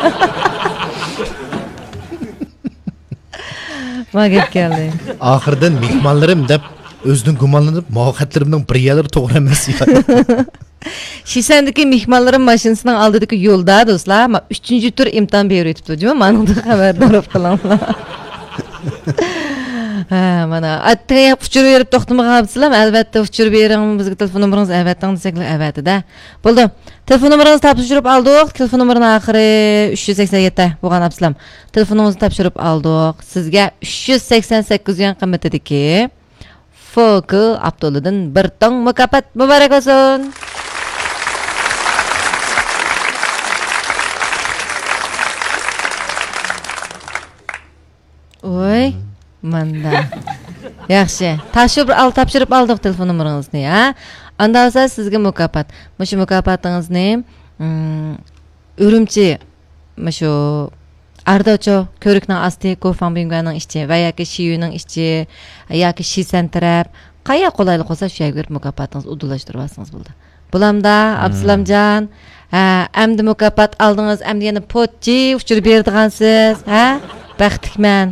Ma gap keldi. Oxirdan mehmonlarim deb o'zini gumonlanib, muvaffaqiyatlarimning bir yerlari to'g'ri emas. Şisendeki mehmonlarim mashinasining oldidagi yo'lda do'stlar, 3-tur imtihon berib o'tibdi, deymi? Meningda xabardor qilinglar. Ha, mana attaya uçur verib to'xtamagan albatta uçur bering, bizga telefon nomeringizni albatta desaklar albatta. Bo'ldi. Telefon nomeringizni topshirib oldik. Telefon nomeri oxiri 387 bo'lgan absizlar. Telefoningizni topshirib oldik. Sizga 388 yuan qimmatidagi FK Abdulladan bir tong mukofot muborak bo'lsin. Oy, manda. Yaxshi. Topshirib oldik telefon nomeringizni, ha? Anda bo'lsa sizga mukofot. Mana mukofotingizni Urumchi, mana Ardocho ko'rikning osti Ko'fan bingoning ichi va yoki Shiyuning ichi yoki Shisantarab qaya qulaylik bo'lsa shu yerga mukofotingizni udulashtirib olsangiz bo'ldi. Bulamda Abdulamjon, endi mukofot oldingiz, endi yana potchi uchirib berdigansiz, ha? Baxtlikman.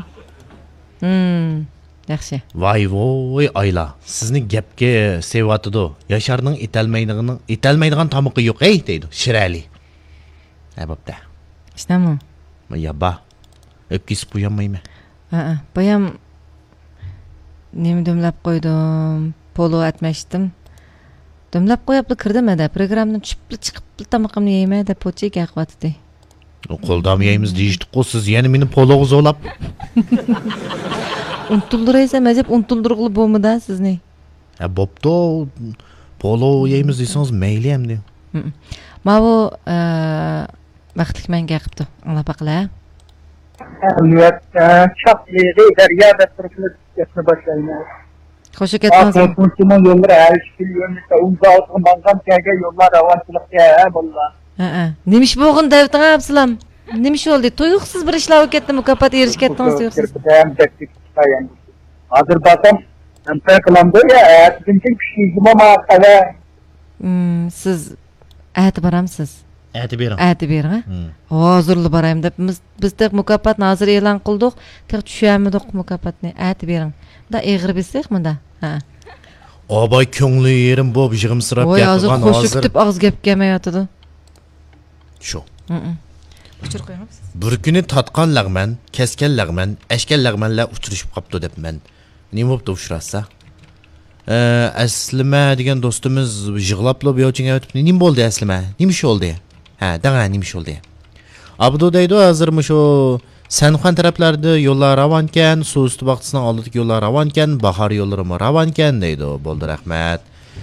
Yaxshi. Voy ayla, sizni gapga sevyotidi. Yasharning etalmaydigan tomoqi yo'q, ey deydi Shirali. Ha, bo'pti. Ishnami? Ya ba. Öpkisi buyanmaymi? Bayam nemi dömlab qo'ydim, polo atmashdim. Dömlab qo'yibdi kirdimada, programdan chiqib tamoqimni yeyman deb pochega aqvatdi. Qo'ldam yeymiz deyishdi-ku, siz yana meni pologa zo'lab. Unutulduraysa, mazab unutuldurg'ili bo'lmada sizni. Ha, bo'pti. Polo yeymiz desangiz mayli ham deng. Mana vaqtlik menga qilibdi. Alloh baqla. Albatta, chaqliga daryoda turib ketishni boshlaymiz. Xo'sh ketamiz. Qo'shimcha yo'llar hal yo'lda uzoq mangan kaga yo'llar avanchilikka bo'ldi. Nemish bo'lgan Davidga absilam. Nemish oldi? Tuyuqsiz bir ishlar ketdi, mukofot erishkatdingiz tuyuqsiz. Hozir basam, hamta qilamdi ya, sizning kuchingizni maqala. Siz aytib boramsiz. Aytib bering. Aytib bering, ha? Hozirli borayim deb bizda mukofotni hozir e'lon qildik. Tek tushamidik mukofotni. Aytib bering. Bunda eg'ir bilsak bunda. Ha. Obay ko'ngli yerim bo'p yig'imsirab gapirgan hozir. Qo'shib deb og'iz gap kelmayotidi. Shu. Uchur qo'yamiz. Bir kuni tatqan lag'man, kesgan lag'man, ashkan lag'manlar uchrashib qopti debman. Nima bo'pti uchrashsa? Aslima degan do'stimiz yig'lab yo'chinga o'tib, nima bo'ldi aslima? Nima ish bo'ldi? Ha, danga nima ish bo'ldi? Abdu deydi, hozirmi shu Sanxan taraflarda yo'llar ravonkan, suv usti vaqtisining oldidagi yo'llar ravonkan, bahor yo'llari ravonkan deydi. Bo'ldi, rahmat.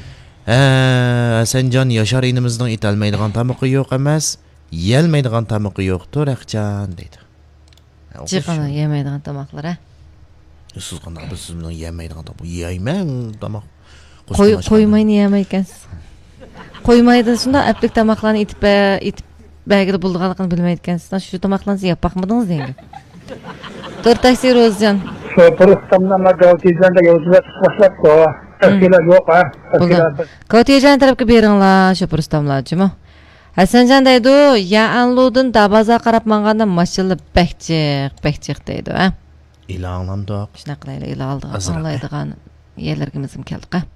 Sanjon Yashar inimizning etalmaydigan tamoqi yo'q emas, yeyolmaydigan tamoqi yo'qdir, Raqjan deydi. Chiqana yemaydigan tamoqlar, ha? Siz qanday siz bilan yemaydigan tamoq yeyman tamoq. Qo'ymayni yemaykansiz. Qo'ymaydi shunda aplik tamoqlarni itib bagida bo'lganligini bilmayotgansiz. Shu tamoqlarni yeb baqmadingiz endi. To'rt taksi Rozjan. Sho'puristamdan Gavtijanda yo'lga chiqmashlab tashkilot yo'q, ha? Gavtijan tarafga beringlar, sho'puristamlarchimi? Hasanjon deydi, ya anludin dabaza qarab manganda mashina bakchiq deydi, ha? İlanlandık. Shunaqa qilaylik, ilanlaydigan yerlarga mizim keldik, ha?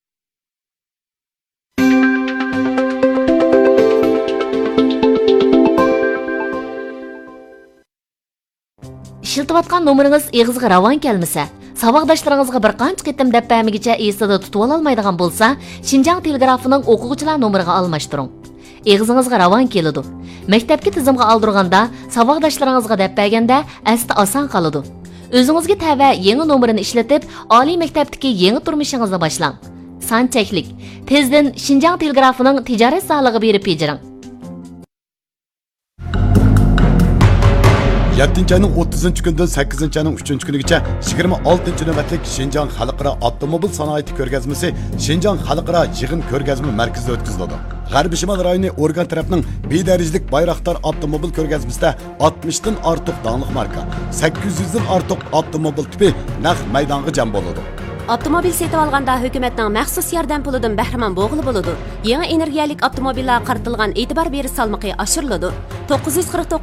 İşiltiyotgan nomeringiz eg'izga ravon kelmasa, saboqdoshlaringizga bir qancha qitim deb bermigicha esida tutib olmaydigan bo'lsa, Xinjiang telegrafining o'quvchilar nomeriga almashtiring. Eg'izingizga ravon keladi. Maktabga tizimga oldirganda, saboqdoshlaringizga deb berganda asli oson qoladi. O'zingizga tava yangi nomerini ishlatib, oliy maktabdagi yangi turmushingizni boshlang. Son cheklik. Tezdan Xinjiang telegrafining tijorat solig'iga berib bejiring. 7 ayning 30 kunidan 8 ayning 3 kunigacha 26 navbatlik Xinjiang xalqaro avtomobil sanoati ko'rgazmasi Xinjiang xalqaro yig'in ko'rgazma markazida o'tkaziladi. G'arbiy Shimol rayoni organ tarafining bedarajlik Bayroqtar avtomobil ko'rgazmasida 60 dan ortiq danglik marka, 800 dan ortiq avtomobil tipi naq maydonga jam bo'ladi. Avtomobil setib olganda hukumatning maxsus yordam pulidan bahramand bo'lg'ili bo'ladi. Yangi energiyalik avtomobillar qaratilgan e'tibor berish salmoqi oshiriladi. 949